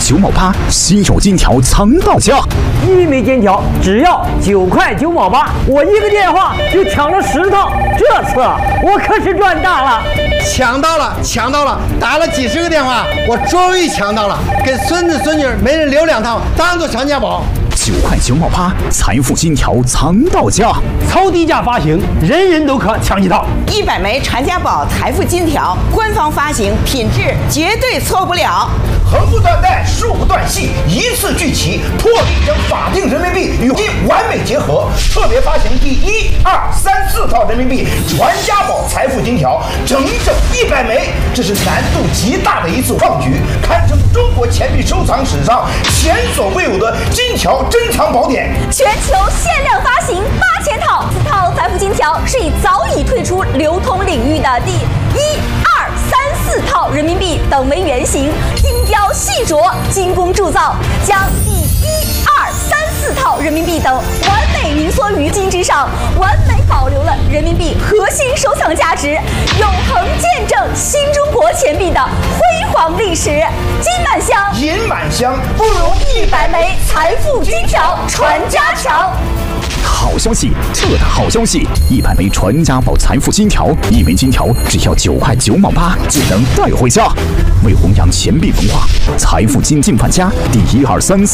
9毛8，稀有金条藏到家。 1枚金条只要9块9毛8，我一个电话就抢了10套，这次我可是赚大了！ 抢到了！打了几10个电话，我终于抢到了，给孙子孙女每人留2套，当做传家宝。 9块9毛8，财富金条藏到家， 超低价发行，人人都可抢一套。 100枚传家宝财富金条，官方发行，品质绝对错不了。 横不断带，竖不断系，一次聚齐，破例将法定人民币与金完美结合。特别发行第1、2、3、4套人民币传家宝财富金条，整100枚，这是难度极大的一次创举，堪称中国钱币收藏史上前所未有的金条珍藏宝典。 全球限量发行8000套，4套财富金条是以早已退出流通领域的第1、2、3、4套人民币等为原型，精雕细琢、精工铸造，将第1、2、3、4套人民币等完美凝缩于金之上，完美保留了人民币核心收藏价值，永恒见证新中国钱币的辉煌历史。金满箱， 银满箱， 不如100枚财富金条传家强。 好消息，这的好消息！100枚传家宝财富金条，1枚金条只要9块9毛8就能带回家。为弘扬钱币文化，财富金进范家第1、2、3、4。